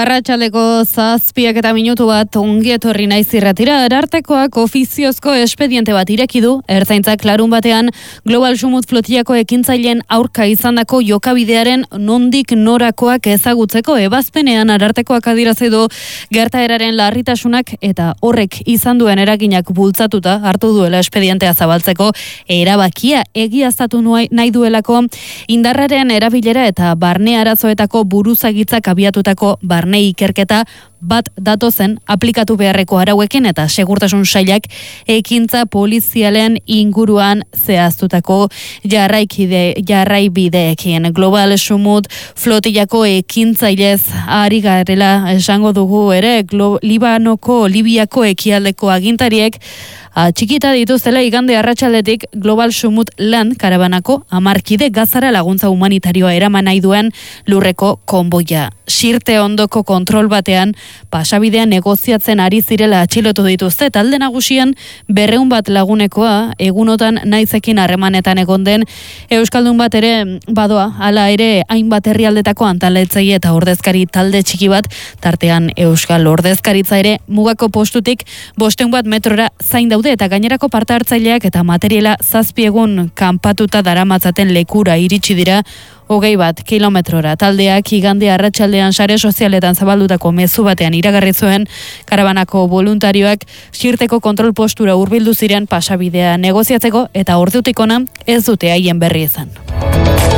Arratsaleko 7:01 ongi etorri naiz irratira. Arartekoak ofiziozko espediente bat ireki du. Ertzaintzak larun batean Global Sumut flotillako ekintzaileen aurka izandako jokabidearen nondik norakoak ezagutzeko ebazpenean Arartekoak adierazi du gertaeraren larritasunak eta horrek izan duen eraginak bultzatuta hartu duela espedientea zabaltzeko erabakia egiaztatu nahi duelako indarraren erabilera eta barne arazoetako buruzagitzak abiatutako barne ikerketa bat datozen aplikatu beharreko arauekin eta segurtasun sailak ekintza polizialen inguruan zehaztutako jarraibideekin. Global Sumut flotillako ekintzailez ari garela esango dugu ere Libiako ekialdeko agintariek txikita dituztela igande arratsaldetik Global Sumut Land karabanako 10 kide Gazara laguntza humanitarioa eraman nahi duen lurreko konboia. Sirte ondoko kontrol batean pasabidean negoziatzen ari zirela atxilotu dituzte, talde nagusian 200 bat lagunekoa egunotan naizekin harremanetan egon den euskaldun bat ere badoa, hala ere hainbat herrialdetako antalatzei eta ordezkari talde txiki bat, tartean euskal ordezkaritza ere mugako postutik 500 bat metrora zain daude eta gainerako parte hartzaileak eta materiala 7 egun kanpatuta daramatzaten lekura iritsi dira 21 kilometrora. Taldeak igande arratsaldean sare sozialetan zabaldutako mezu batean iragarri zuen karabanako voluntarioak Sirteko kontrol postura hurbildu ziren pasabidea negoziatzeko eta ordutik hona ez dute haien berri izan.